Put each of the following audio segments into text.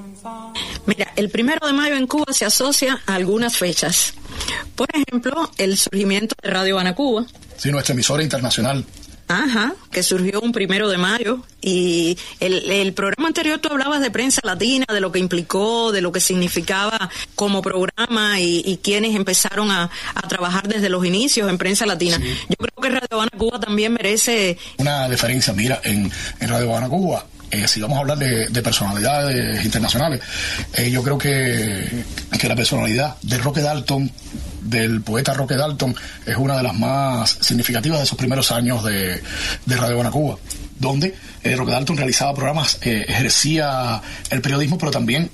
Mira, el 1 de mayo en Cuba se asocia a algunas fechas. Por ejemplo, el surgimiento de Radio Habana Cuba. Sí, nuestra emisora internacional. Ajá, que surgió un 1 de mayo. Y el programa anterior tú hablabas de prensa latina, de lo que implicó, de lo que significaba como programa y quienes empezaron a trabajar desde los inicios en prensa latina. Sí. Yo creo que Radio Habana Cuba también merece una deferencia. Mira, en Radio Habana Cuba, si vamos a hablar de personalidades internacionales, yo creo que la personalidad de Roque Dalton, del poeta Roque Dalton, es una de las más significativas de esos primeros años de Radio Habana Cuba, donde Roque Dalton realizaba programas, ejercía el periodismo, pero también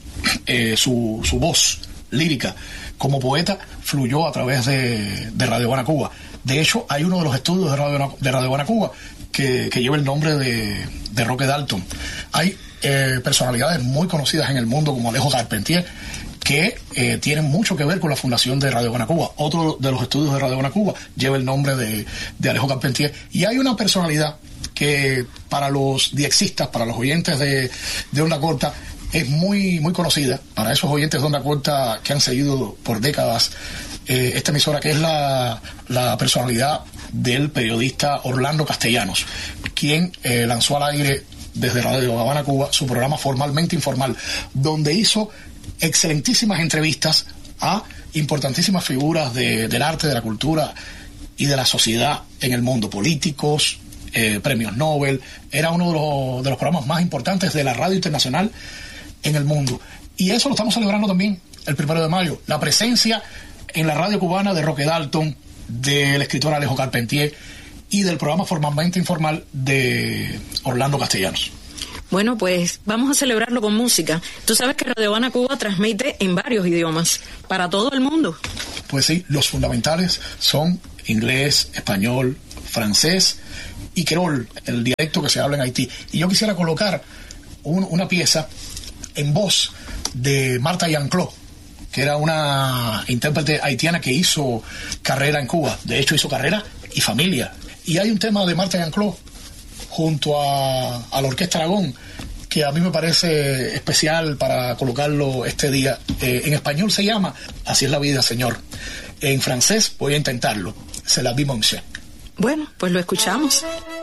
su voz lírica como poeta fluyó a través de Radio Habana Cuba. De hecho, hay uno de los estudios de Radio Habana Cuba que lleva el nombre de Roque Dalton. Hay personalidades muy conocidas en el mundo como Alejo Carpentier, que tienen mucho que ver con la fundación de Radio Habana Cuba. Otro de los estudios de Radio Habana Cuba lleva el nombre de Alejo Carpentier. Y hay una personalidad que para los diexistas, para los oyentes de Onda Corta, es muy, muy conocida, para esos oyentes de Onda Corta que han seguido por décadas esta emisora, que es la personalidad del periodista Orlando Castellanos, quien lanzó al aire desde Radio Habana Cuba su programa Formalmente Informal, donde hizo excelentísimas entrevistas a importantísimas figuras del arte, de la cultura y de la sociedad en el mundo, políticos, premios Nobel. Era uno de los programas más importantes de la radio internacional en el mundo. Y eso lo estamos celebrando también el 1 de mayo. La presencia en la radio cubana de Roque Dalton, del escritor Alejo Carpentier y del programa Formalmente Informal de Orlando Castellanos. Bueno, pues vamos a celebrarlo con música. Tú sabes que Radio Habana Cuba transmite en varios idiomas, para todo el mundo. Pues sí, los fundamentales son inglés, español, francés y creol, el dialecto que se habla en Haití. Y yo quisiera colocar una pieza en voz de Marta Yancló, que era una intérprete haitiana que hizo carrera en Cuba. De hecho, hizo carrera y familia. Y hay un tema de Marta Yancló junto a la Orquesta Aragón que a mí me parece especial para colocarlo este día. En español se llama Así es la vida, señor. En francés voy a intentarlo. C'est la vie, monsieur. Bueno, pues lo escuchamos.